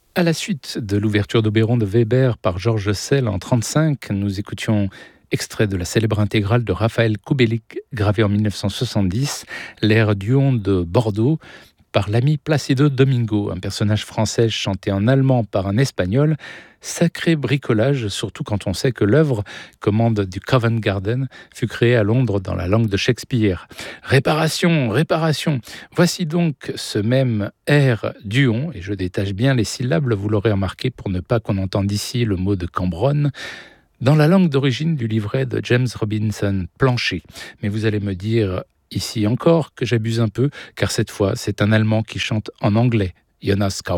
À la suite de l'ouverture d'Oberon de Weber par Georges Sell en 1935, nous écoutions extrait de la célèbre intégrale de Raphaël Kubelik, gravée en 1970, l'air Duon de Bordeaux, par l'ami Placido Domingo, un personnage français chanté en allemand par un espagnol. Sacré bricolage, surtout quand on sait que l'œuvre, commande du Covent Garden, fut créée à Londres dans la langue de Shakespeare. Réparation, réparation. Voici donc ce même air Duon, et je détache bien les syllabes, vous l'aurez remarqué, pour ne pas qu'on entende ici le mot de Cambronne, dans la langue d'origine du livret de James Robinson, Plancher. Mais vous allez me dire ici encore que j'abuse un peu, car cette fois, c'est un Allemand qui chante en anglais, Jonas